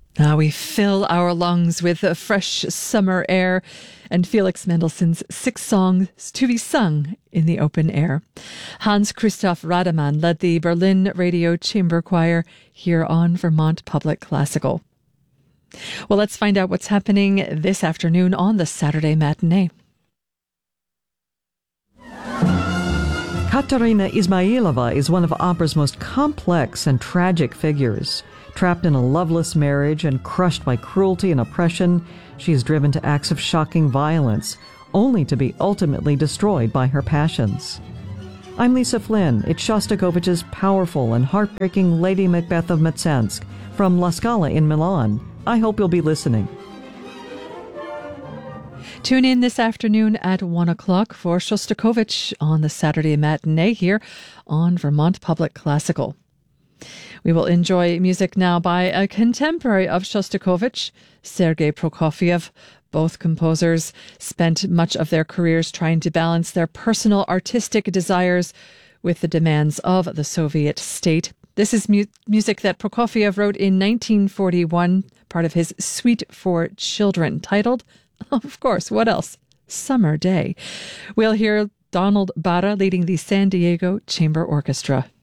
Now we fill our lungs with a fresh summer air and Felix Mendelssohn's 6 songs to be sung in the open air. Hans Christoph Rademann led the Berlin Radio Chamber Choir here on Vermont Public Classical. Well, let's find out what's happening this afternoon on the Saturday Matinee. Katerina Izmailova is one of opera's most complex and tragic figures. Trapped in a loveless marriage and crushed by cruelty and oppression, she is driven to acts of shocking violence, only to be ultimately destroyed by her passions. I'm Lisa Flynn. It's Shostakovich's powerful and heartbreaking Lady Macbeth of Mtsensk from La Scala in Milan. I hope you'll be listening. Tune in this afternoon at 1 o'clock for Shostakovich on the Saturday Matinee here on Vermont Public Classical. We will enjoy music now by a contemporary of Shostakovich, Sergei Prokofiev. Both composers spent much of their careers trying to balance their personal artistic desires with the demands of the Soviet state. This is music that Prokofiev wrote in 1941, part of his Suite for Children, titled, of course, what else? Summer Day. We'll hear Donald Barra leading the San Diego Chamber Orchestra.